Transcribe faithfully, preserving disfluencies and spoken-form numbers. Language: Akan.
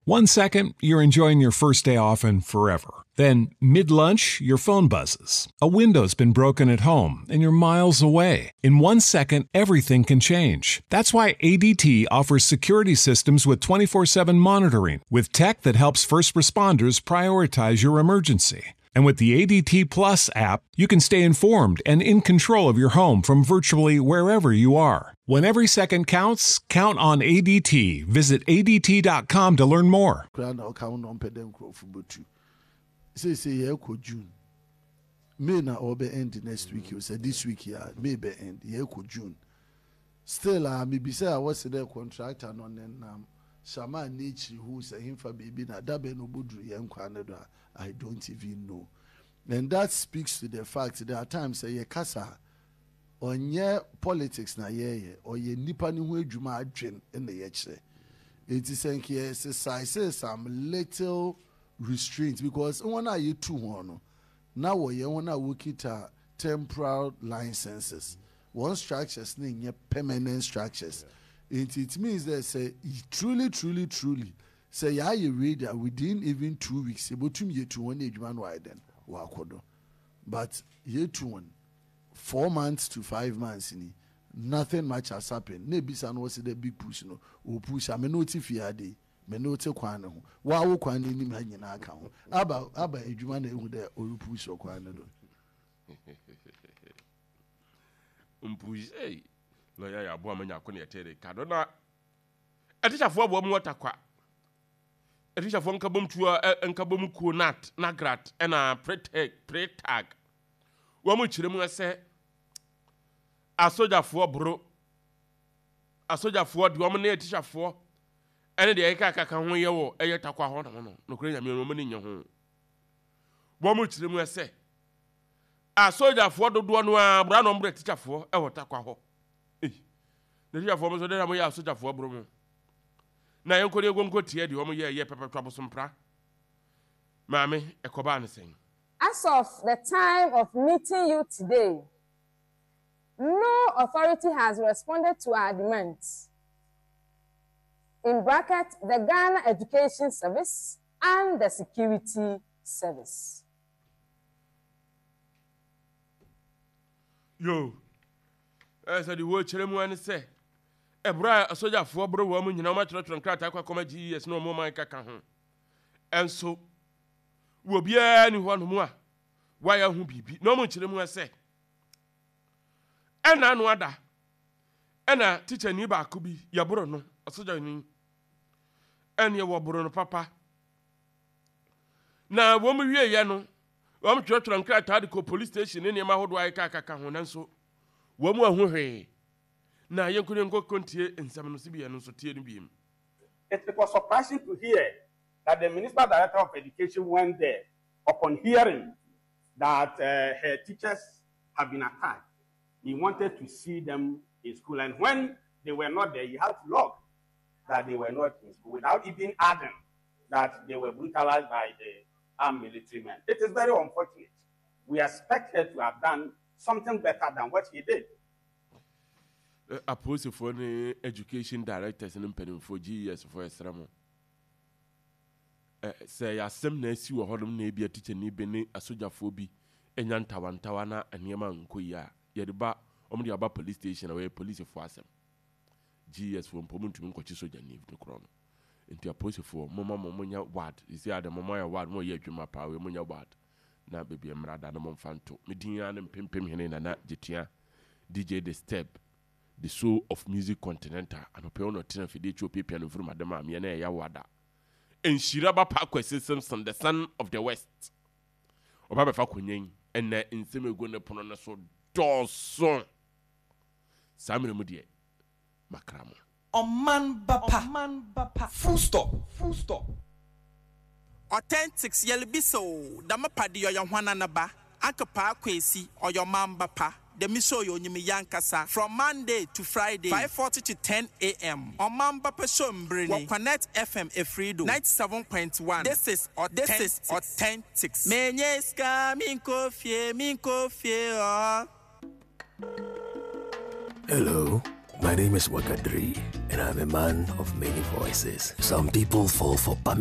One second, you're enjoying your first day off and forever. Then, mid-lunch, your phone buzzes. A window's been broken at home and you're miles away. In one second, everything can change. That's why A D T offers security systems with twenty-four seven monitoring, with tech that helps first responders prioritize your emergency. And with the A D T Plus app, you can stay informed and in control of your home from virtually wherever you are. When every second counts, count on A D T. Visit A D T dot com to learn more. Say say yeah ko June. May na obe end next week. You say this week yeah may be end yeah ko June. Still ah uh, maybe say I was the contractor on then um Shama Nichi who say him for baby na dabe no budru yen kwane do I don't even know. And that speaks to the fact there are times say ye kasa onye politics na ye ye or ye nipa ni hu adwuma adwen in the ye kire. It is saying here say some little restraints because when are you two one now we wanna work it temporal licenses. One structures need permanent structures. Yeah. It, it means that say truly, truly, truly say yeah you read that within even two weeks about two year to one age man wide then wakodo. But year two one four months to five months in nothing much has happened. Maybe some was the big push no or push I mean notify day. Me no te kwan ho wa wo kwan ni nim ha nyina aka ho aba aba edwuma na ehu de orupu so kwan no umpuji eh lo ya ya bo amanya ko ne tere kado na etishafo bo mu watakwa etishafo nka bom tuwa nka bom ku nat nagrat na pretag pretag wo mu chiremu ase asojafo bro asojafo de wo mu na etishafo ene de eka kaka ho ye wo eye takwa ho no no no kure nyame no ni nye ho bo mu chire mu ese a soldier fo dodo no a bra no mbre teacher fo e wo takwa ho eh na teacher fo mo so de na mo ya soldier fo bro mu na yen ko de gonko tie de wo mo ye ye pepetwa bo sompra mame ekoba ne sen. As of the time of meeting you today, no authority has responded to our demands. In bracket, the Ghana Education Service and the Security Service. Yo, as I the word Cheremu say, a bra a soldier for bro woman, you know, much not to crack aqua comedy, yes, no more my caca. And so, will be anyone more. Why are who be no more Cheremu say? And I know that. And a teacher neighbor could be your brother, a soldier in. And you were born papa. Now, woman, we are yano. One church and crack Tadico police station in your mouth, why Kaka and so. One more who now you couldn't go continue in some Sibi and so tear beam. It was surprising to hear that the Minister Director of Education went there upon hearing that uh, her teachers have been attacked. He wanted to see them in school, and when they were not there, he had to log that they were not in school without even adding that they were brutalized by the armed military men. It is very unfortunate. We expect her to have done something better than what he did. A post for the education directors and impeding for G years for a sermon. Say, a sem na si wo hodom na be a teacher ni bene a soldier phobi enyan tawantawana anyama nkoya yedeba omde aba police station away police for asem G S for mpomuntu nkochi soldier ni no krono into a post for mama momonya ward is ya the mama ward mo ye adwuma pa we monya ward na baby emrada na momfanto medin na mpempem hene na na jetua D J The Step the soul of music continental anope ono tina fide chu piano from adama me na ya wada and Shiraba Parkway Simpson, the son of the West. Obaba Fakunyin, and the insime going upon a so dawson. Samuel Mudie, Macramo. O man bapa, man bapa. Full stop, full stop. Authentics Yelbiso, Damapadi or your Wananaba, Akapa Kwesi or your man bapa. The miso yo nyimi yankasa from Monday to Friday five forty to ten a m on Mamba Peshom Brini Connect F M Efrido ninety-seven point one. This is Authentic. Authentics. Menyeska minko fie minko fie oh. Hello, my name is Wakadri, and I'm a man of many voices. Some people fall for